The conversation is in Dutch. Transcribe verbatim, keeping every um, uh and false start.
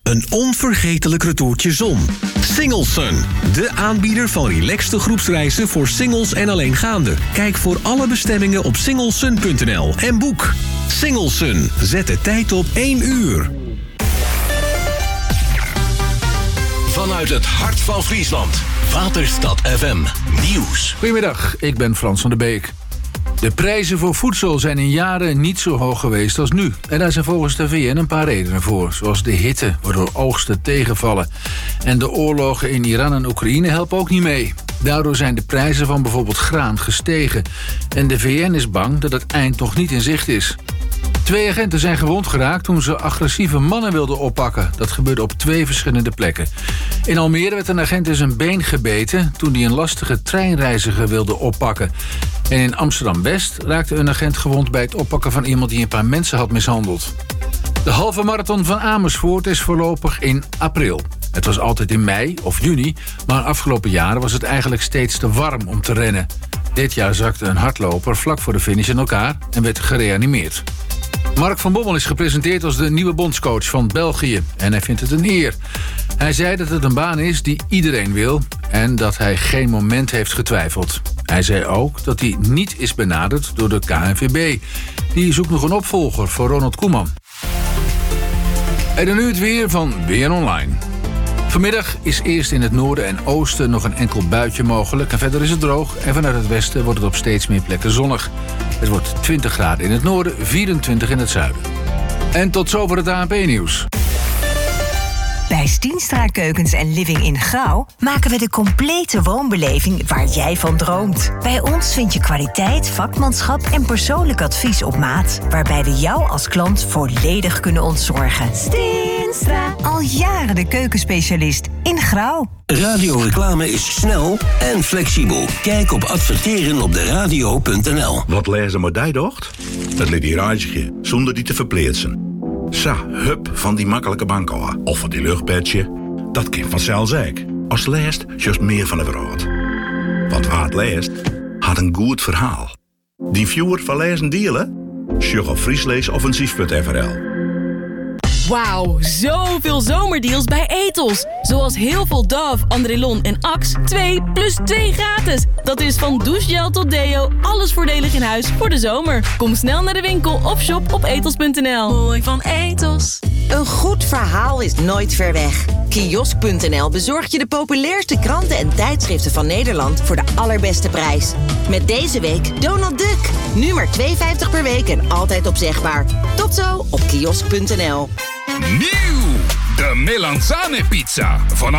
Een onvergetelijk retourtje zon. Singlesun, de aanbieder van relaxte groepsreizen voor singles en alleengaanden. Kijk voor alle bestemmingen op singlesun punt n l en boek. Singlesun, zet de tijd op één uur. Vanuit het hart van Friesland. Waterstad F M Nieuws. Goedemiddag, ik ben Frans van der Beek. De prijzen voor voedsel zijn in jaren niet zo hoog geweest als nu. En daar zijn volgens de V N een paar redenen voor. Zoals de hitte, waardoor oogsten tegenvallen. En de oorlogen in Iran en Oekraïne helpen ook niet mee. Daardoor zijn de prijzen van bijvoorbeeld graan gestegen. En de V N is bang dat het eind nog niet in zicht is. Twee agenten zijn gewond geraakt toen ze agressieve mannen wilden oppakken. Dat gebeurde op twee verschillende plekken. In Almere werd een agent in zijn been gebeten toen hij een lastige treinreiziger wilde oppakken. En in Amsterdam-West raakte een agent gewond bij het oppakken van iemand die een paar mensen had mishandeld. De halve marathon van Amersfoort is voorlopig in april. Het was altijd in mei of juni, maar afgelopen jaren was het eigenlijk steeds te warm om te rennen. Dit jaar zakte een hardloper vlak voor de finish in elkaar en werd gereanimeerd. Mark van Bommel is gepresenteerd als de nieuwe bondscoach van België en hij vindt het een eer. Hij zei dat het een baan is die iedereen wil en dat hij geen moment heeft getwijfeld. Hij zei ook dat hij niet is benaderd door de K N V B. Die zoekt nog een opvolger voor Ronald Koeman. En dan nu het weer van Weer Online. Vanmiddag is eerst in het noorden en oosten nog een enkel buitje mogelijk. En verder is het droog en vanuit het westen wordt het op steeds meer plekken zonnig. Het wordt twintig graden in het noorden, vierentwintig in het zuiden. En tot zover het A N P-nieuws. Bij Stienstra Keukens en Living in Grauw maken we de complete woonbeleving waar jij van droomt. Bij ons vind je kwaliteit, vakmanschap en persoonlijk advies op maat, waarbij we jou als klant volledig kunnen ontzorgen. Stienstra. Al jaren de keukenspecialist in Grauw. Radioreclame is snel en flexibel. Kijk op adverteren op de radio punt n l. Wat lezen maar die docht? Het literaatje, zonder die te verpleetsen. Sa, hup, van die makkelijke bank af. Of van die luchtbedje. Dat kind vanzelf zeik. Als leest, just meer van de wereld. Want waar het leest, had een goed verhaal. Die viewer van lezen dealen? Sjug op friesleesoffensief punt f r l. Wauw, zoveel zomerdeals bij Ethos. Zoals heel veel Dove, Andrelon en Axe, twee plus twee gratis. Dat is van douchegel tot deo, alles voordelig in huis voor de zomer. Kom snel naar de winkel of shop op ethos punt n l. Mooi van Ethos. Een goed verhaal is nooit ver weg. Kiosk punt n l bezorgt je de populairste kranten en tijdschriften van Nederland voor de allerbeste prijs. Met deze week Donald Duck. Nu maar twee vijftig per week en altijd opzegbaar. Tot zo op kiosk punt n l. Nieuw! De Melanzane pizza. Vanaf